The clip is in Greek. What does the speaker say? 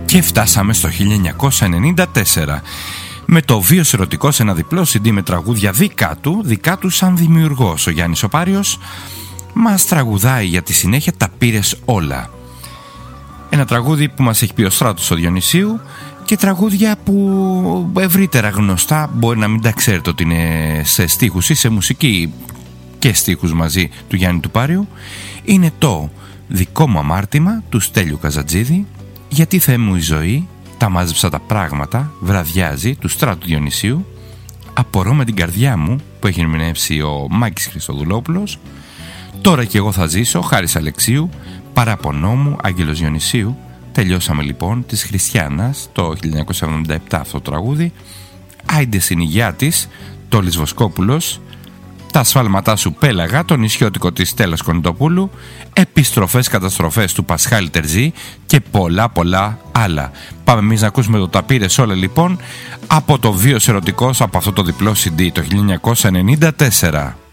Και φτάσαμε στο 1994 με το Βίος Ερωτικός, ένα διπλό CD με τραγούδια δικά του σαν δημιουργός. Ο Γιάννης ο Πάριος μας τραγουδάει για τη συνέχεια «Τα πήρες όλα». Ένα τραγούδι που μας έχει πει ο Στράτος ο Διονυσίου, και τραγούδια που ευρύτερα γνωστά μπορεί να μην τα ξέρετε ότι είναι σε στίχους ή σε μουσική και στίχους μαζί του Γιάννη του Πάριου. Είναι το «Δικό μου αμάρτημα» του Στέλιου Καζατζίδη, «Γιατί Θεέ μου η ζωή», «Τα μάζεψα τα πράγματα», «Βραδιάζει» του Στράτου Διονυσίου, «Απορώ με την καρδιά μου» που έχει ερμηνεύσει ο Μάκης Χριστοδουλόπουλος, «Τώρα κι εγώ θα ζήσω» Χάρης Αλεξίου, «Παραπονό μου» Άγγελος Διονυσίου. Τελειώσαμε λοιπόν της Χριστιάνας το 1977 αυτό το τραγούδι. «Άιντε στην υγειά της» Τόλης Βοσκόπουλος, «Τα ασφάλματά σου» Πέλαγα, το νησιώτικο της Στέλλας Κονιτοπούλου, «Επιστροφές καταστροφές» του Πασχάλη Τερζή και πολλά άλλα. Πάμε εμείς να ακούσουμε το «Τα πήρες όλα» λοιπόν από το Βίος Ερωτικός, από αυτό το διπλό CD το 1994.